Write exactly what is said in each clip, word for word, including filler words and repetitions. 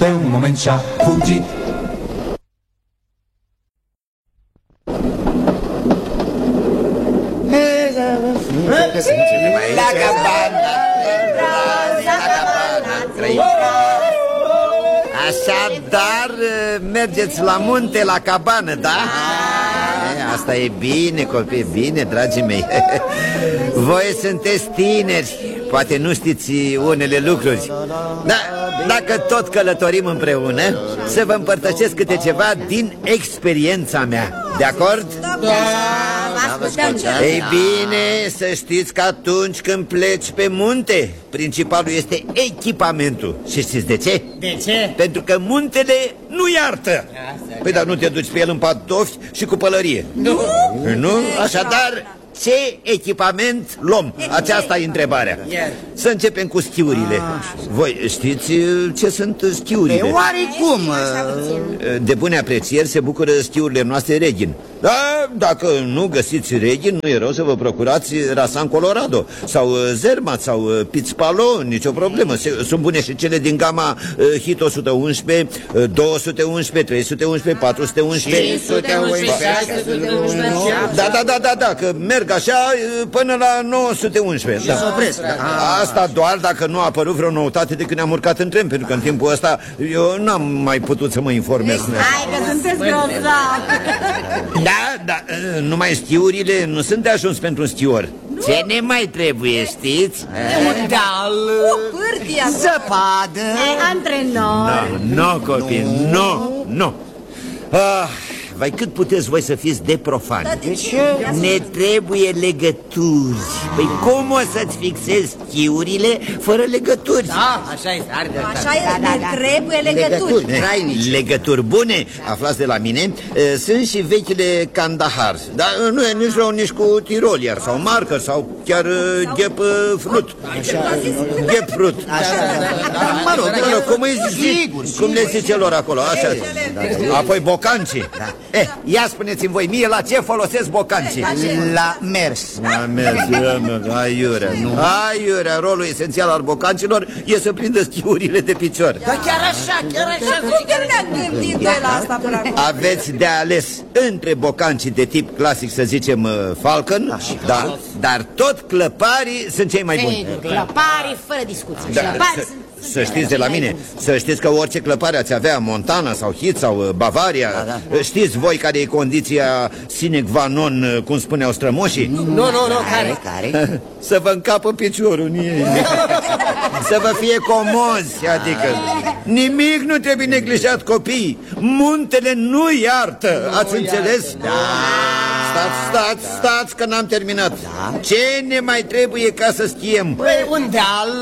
Pe un moment și-a fugit. La cabana, la cabana. Așadar, mergeți la munte, la cabană, da? E, asta e bine, copii, bine, dragii mei. Voi sunteți tineri, poate nu știți unele lucruri. Dar dacă tot călătorim împreună, să vă împărtășesc câte ceva din experiența mea. De acord? Ei bine, să știți că atunci când pleci pe munte, principalul este echipamentul. Și știți de ce? De ce? Pentru că muntele nu iartă. Păi dar nu te duci pe el în pantofi și cu pălărie. Nu. Nu? Așadar, ce echipament luăm? Aceasta e întrebarea. Să începem cu schiurile. Voi știți ce sunt schiurile? Oarecum? De bune aprecieri se bucură schiurile noastre Reghin. Da, dacă nu găsiți Reghin, nu e rău să vă procurați Rasan Colorado sau Zermatt sau Pizzpalo, nicio problemă. Sunt bune și cele din gama Hit o sută unsprezece, două sute unsprezece, trei sute unsprezece, patru sute unsprezece, cinci sute unsprezece, șase sute unsprezece. Da, da, da, da, da, că merg așa până la nouă sute unsprezece. Da. Se opresc. Asta doar dacă nu a apărut vreo noutate de când ne-am urcat în tren, pentru că în timpul ăsta eu n-am mai putut să mă informez. Hai că sunteți grozavi. Da, da, numai schiurile nu sunt de ajuns pentru un schior. Ce ne mai trebuie, știți? Un deal, O pârtie, Zăpadă. antrenor. Nu, no, copii, nu, nu. Ah, vai, cât puteți voi să fiți de profani? De ce? Ne trebuie legături. Păi cum o să-ți fixezi schiurile fără legături? da, așa este, are dreptate. Așa e, ne trebuie legături. Legături, legături bune, aflați de la mine. Sunt și vechile Kandahar. Dar nu e nici rău nici cu tirolier sau marker sau chiar ghep frut. Ghep frut. Mă rog, mă rog, cum îi zice, cum le zice lor acolo, așa. Apoi bocancii. Eh, ia spuneți-mi voi mie la ce folosesc bocancii. La mers. La mers, aiurea. Aiurea, rolul esențial al bocancilor e să prindă schiurile de picior. Dar chiar așa, chiar așa. Dar cum de ne-am gândit noi la asta până acum? Aveți de ales între bocancii de tip clasic, să zicem Falcon, da, dar tot clăparii sunt cei mai buni. Clăparii fără discuție. Da, Clăparii să, sunt... să știți de la mine, să știți că orice clăpare ați avea, Montana sau Hit sau Bavaria, da, da. Știți voi care e condiția sine qua non, cum spuneau strămoșii? Nu, nu, nu, care? Care? Să vă încapă piciorul în ei. Să vă fie comozi, adică nimic nu trebuie neglijat, copii. Muntele nu iartă, ați înțeles? Da. Stați, stați, stați, că n-am terminat. Da. Ce ne mai trebuie ca să schiem? Păi, un deal,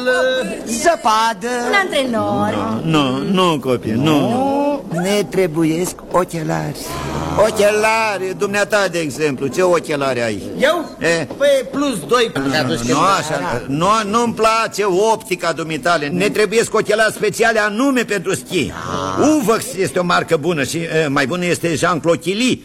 Zăpadă. Un antrenor. Nu, nu, copii, nu. Ne trebuiesc ochelari. Ochelari, dumneata, de exemplu, ce ochelari ai? eu? E? Păi, plus doi. Nu, așa, nu, nu-mi place optica dumitale. Ne trebuie ochelari speciale anume pentru schi. Uvex este o marcă bună și e, mai bună este Jean-Claude Killy.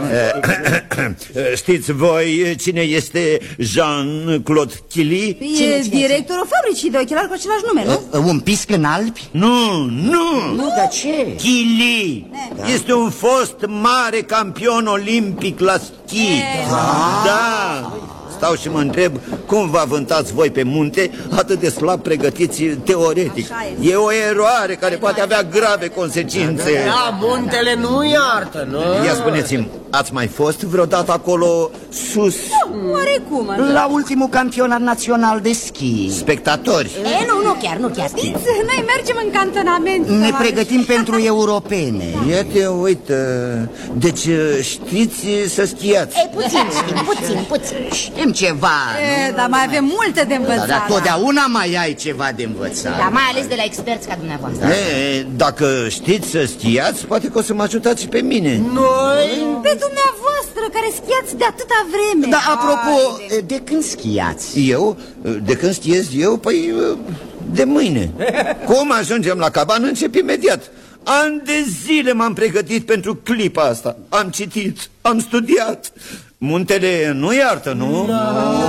Știți voi cine este Jean-Claude Killy? E directorul fabricii de ochelari cu același nume, nu? Un pisc în Alpi? Nu, nu. Nu, dar ce? Killy este un fost mare campion olimpic la schi. Da. Stau și mă întreb cum vă avântați voi pe munte atât de slab pregătiți teoretic. E o eroare care poate avea grave consecințe. Da, muntele nu iartă, nu? Ia spuneți-mi, ați mai fost vreodată acolo sus? Oarecum. La ultimul campionat național de schi. Spectatori? E, nu, nu chiar, nu chiar. Știți, noi mergem în cantonament. Ne pregătim pentru europene. Ia te uită. Deci știți să schiați? Ei, puțin, știm, puțin, puțin. Știm ceva, E, nu? dar mai avem multe de Da, învățat. dar totdeauna mai ai ceva de învățat. Da, mai ales de la experți ca dumneavoastră. E, dacă știți să schiați, poate că o să mă ajutați și pe mine. Noi? Pe dumneavoastră, care schiați de atâta vreme. Da, apropo, de când schiați? Eu? De când schiez eu? Păi de mâine. Cum ajungem la cabană? Încep imediat. Ani de zile m-am pregătit pentru clipa asta. Am citit, am studiat. Muntele nu iartă, nu? No.